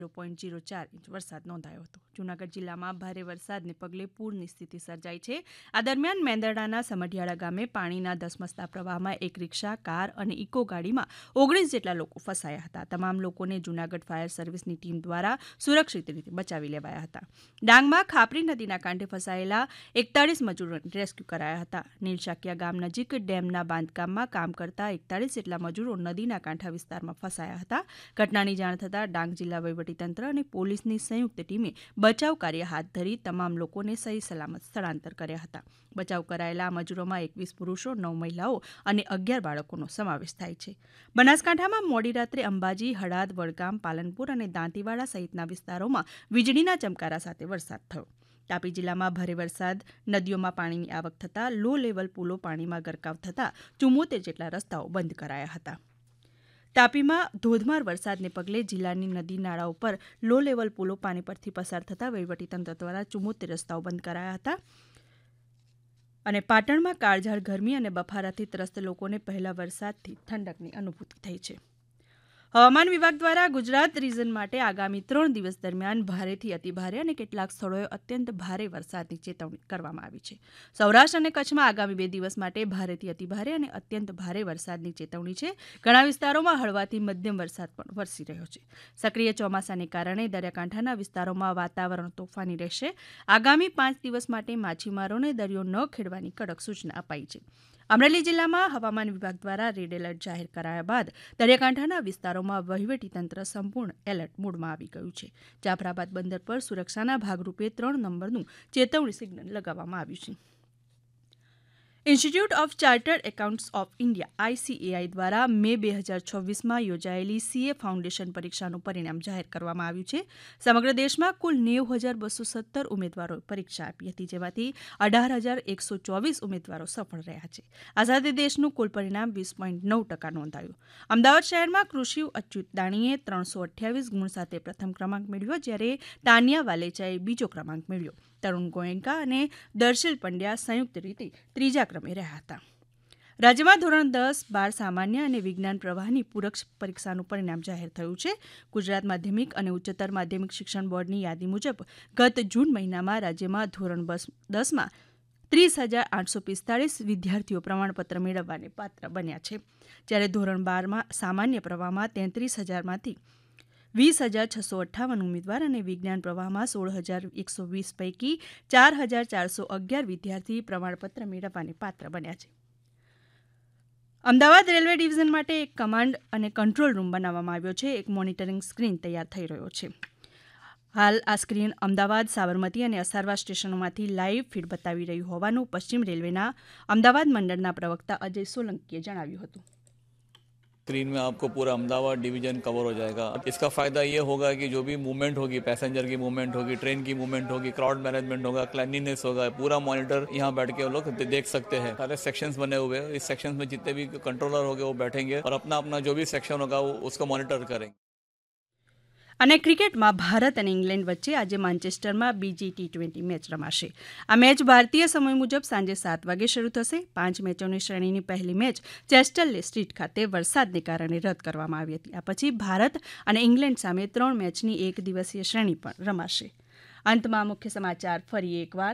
0.04 inch વરસાદ નોંધાયો હતો. જૂનાગઢ જિલ્લામાં ભારે વરસાદને પગલે પૂરની સ્થિતિ સર્જાઈ છે. આ દરમિયાન મેંદરડાના સમઢિયાળા ગામે પાણીના ધસમસતા પ્રવાહમાં એક રિક્ષા, કાર અને ઇકો ગાડીમાં 19 જેટલા લોકો ફસાયા હતા. તમામ લોકોને જૂનાગઢ ફાયર સર્વિસની ટીમ દ્વારા સુરક્ષિત રીતે બચાવી લેવાયા હતા. ડાંગમાં ખાપરી નદીના કાંઠે ફસાયેલા 41 મજૂરોને રેસ્ક્યુ કરાયા હતા. નીલશાકિયા ગામ નજીક ડેમના બાંધકામમાં કામ કરતા 41 જેટલા મજૂરો નદીના કાંઠા વિસ્તારમાં ફસાયા હતા. ઘટનાની જાણ થતાં ડાંગ જિલ્લા વહીવટીતંત્ર અને પોલીસની સંયુક્ત ટીમે બચાવ કાર્ય હાથ ધરી તમામ લોકોને સહી સલામત સ્થળાંતર કર્યા હતા. બચાવ કરાયેલા આ મજૂરોમાં 21 પુરુષો, 9 મહિલાઓ અને 11 બાળકોનો સમાવેશ થાય છે. બનાસકાંઠામાં મોડી રાત્રે અંબાજી, હળાદ, વડગામ, પાલનપુર અને દાંતીવાડા સહિતના વિસ્તારોમાં વીજળીના ચમકારા સાથે વરસાદ થયો. તાપી જિલ્લામાં ભારે વરસાદ, નદીઓમાં પાણીની આવક થતાં લો લેવલ પુલો પાણીમાં ગરકાવ થતાં 74 જેટલા રસ્તાઓ બંધ કરાયા હતા. તાપીમાં ધોધમાર વરસાદને પગલે જિલ્લાની નદી નાળાઓ પર લો લેવલ પુલો પાણી પરથી પસાર થતાં વહીવટીતંત્ર દ્વારા 74 રસ્તાઓ બંધ કરાયા હતા. અને પાટણમાં કાળઝાળ ગરમી અને બફારાથી ત્રસ્ત લોકોને પહેલા વરસાદથી ઠંડકની અનુભૂતિ થઈ છે. હવામાન વિભાગ દ્વારા ગુજરાત રીઝન માટે આગામી 3 દિવસ દરમિયાન ભારેથી અતિભારે અને કેટલાક સ્થળોએ અત્યંત ભારે વરસાદની ચેતવણી કરવામાં આવી છે. સૌરાષ્ટ્ર અને કચ્છમાં આગામી 2 દિવસ માટે ભારેથી અતિભારે અને અત્યંત ભારે વરસાદની ચેતવણી છે. ઘણા વિસ્તારોમાં હળવાથી મધ્યમ વરસાદ પણ વરસી રહ્યો છે. સક્રિય ચોમાસાને કારણે દરિયાકાંઠાના વિસ્તારોમાં વાતાવરણ તોફાની રહેશે. આગામી 5 દિવસ માટે માછીમારોને દરિયો ન ખેડવાની કડક સૂચના અપાઈ છે. અમરેલી જિલ્લામાં હવામાન વિભાગ દ્વારા રેડ એલર્ટ જાહેર કરાયા બાદ દરિયાકાંઠાના વિસ્તારોમાં વહીવટીતંત્ર સંપૂર્ણ એલર્ટ મોડમાં આવી ગયું છે. જાફરાબાદ બંદર પર સુરક્ષાના ભાગરૂપે 3 નંબરનું ચેતવણી સિગ્નલ લગાવવામાં આવ્યું છે. Institute of chartered accountants of India ICAI દ્વારા મે 2026માં યોજાયેલી CA ફાઉન્ડેશન પરીક્ષાનું પરિણામ જાહેર કરવામાં આવ્યું છે. સમગ્ર દેશમાં કુલ 90,217 ઉમેદવારોએ પરીક્ષા આપી હતી, જેમાંથી 18,124 ઉમેદવારો સફળ રહ્યા છે. આ સાથે દેશનું કુલ પરિણામ 20.9% નોંધાયું. અમદાવાદ શહેરમાં કૃષિ અચ્યુત દાણીએ 328 ગુણ સાથે પ્રથમ ક્રમાંક મેળવ્યો, જ્યારે તાનિયા વાલેચાએ બીજો ક્રમાંક મેળવ્યો. તરુણ ગોયંકા અને દર્શિલ પંડ્યા સંયુક્ત રીતે ત્રીજા ક્રમે રહ્યા હતા. રાજ્યમાં ધોરણ 10, 12 સામાન્ય અને વિજ્ઞાન પ્રવાહની પૂરક પરીક્ષાનું પરિણામ જાહેર થયું છે. ગુજરાત માધ્યમિક અને ઉચ્ચતર માધ્યમિક શિક્ષણ બોર્ડની યાદી મુજબ ગત જૂન મહિનામાં રાજ્યમાં ધોરણ 10માં 30,845 વિદ્યાર્થીઓ પ્રમાણપત્ર મેળવવાને પાત્ર બન્યા છે, જ્યારે ધોરણ 12માં સામાન્ય પ્રવાહમાં 33,000માંથી 20,658 ઉમેદવાર અને વિજ્ઞાન પ્રવાહમાં 16,120 પૈકી 4,411 વિદ્યાર્થી પ્રમાણપત્ર મેળવવાને પાત્ર બન્યા છે. અમદાવાદ રેલવે ડિવિઝન માટે એક કમાન્ડ અને કંટ્રોલ રૂમ બનાવવામાં આવ્યો છે. એક મોનિટરિંગ સ્ક્રીન તૈયાર થઈ રહ્યો છે. હાલ આ સ્ક્રીન અમદાવાદ, સાબરમતી અને અસારવા સ્ટેશનોમાંથી લાઇવ ફીડ બતાવી રહ્યું હોવાનું પશ્ચિમ રેલવેના અમદાવાદ મંડળના પ્રવક્તા અજય સોલંકીએ જણાવ્યું હતું. स्क्रीन में आपको पूरा अहमदाबाद डिवीजन कवर हो जाएगा. इसका फायदा ये होगा कि जो भी मूवमेंट होगी, पैसेंजर की मूवमेंट होगी, ट्रेन की मूवमेंट होगी, क्राउड मैनेजमेंट होगा, क्लीनलीनेस होगा, पूरा मॉनिटर यहाँ बैठ के वो लोग देख सकते हैं. सारे सेक्शंस बने हुए हैं. इस सेक्शंस में जितने भी कंट्रोलर होंगे वो बैठेंगे और अपना अपना जो भी सेक्शन होगा वो उसको मॉनिटर करेंगे. અને ક્રિકેટમાં ભારત અને ઇંગ્લેન્ડ વચ્ચે આજે માન્ચેસ્ટરમાં બીજી T20 મેચ રમાશે. આ મેચ ભારતીય સમય મુજબ સાંજે 7 વાગે શરૂ થશે. 5 મેચોની શ્રેણીની પહેલી મેચ ચેસ્ટરલે સ્ટ્રીટ ખાતે વરસાદને કારણે રદ કરવામાં આવી હતી. આ પછી ભારત અને ઇંગ્લેન્ડ સામે 3 મેચની એક દિવસીય શ્રેણી પણ રમાશે. અંતમાં મુખ્ય સમાચાર ફરી એકવાર.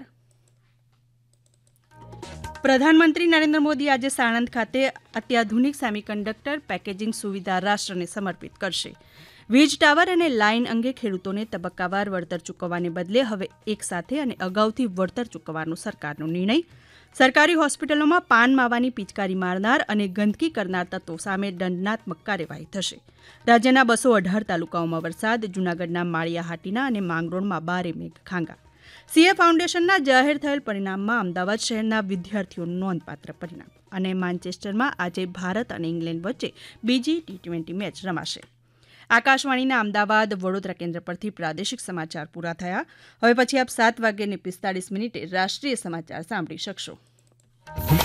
પ્રધાનમંત્રી નરેન્દ્ર મોદી આજે સાણંદ ખાતે અત્યાધુનિક સેમિકન્ડક્ટર પેકેજિંગ સુવિધા રાષ્ટ્રને સમર્પિત કરશે. વીજ ટાવર અને લાઇન અંગે ખેડૂતોને તબક્કાવાર વળતર ચૂકવવાને બદલે હવે એકસાથે અને અગાઉથી વળતર ચૂકવવાનો સરકારનો નિર્ણય. સરકારી હોસ્પિટલોમાં પાન માવાની પિચકારી મારનાર અને ગંદકી કરનાર તત્વો સામે દંડનાત્મક કાર્યવાહી થશે. રાજ્યના 218 તાલુકાઓમાં વરસાદ. જૂનાગઢના માળિયા હાટીના અને માંગરોળમાં 12 મેઘ ખાંગા. CA ફાઉન્ડેશનના જાહેર થયેલ પરિણામમાં અમદાવાદ શહેરના વિદ્યાર્થીઓનું નોંધપાત્ર પરિણામ. અને માન્ચેસ્ટરમાં આજે ભારત અને ઇંગ્લેન્ડ વચ્ચે બીજી T20 મેચ રમાશે. આકાશવાણીના અમદાવાદ, વડોદરા કેન્દ્ર પરથી પ્રાદેશિક સમાચાર પૂરા થયા. હવે પછી આપ 7:45 રાષ્ટ્રીય સમાચાર સાંભળી શકશો.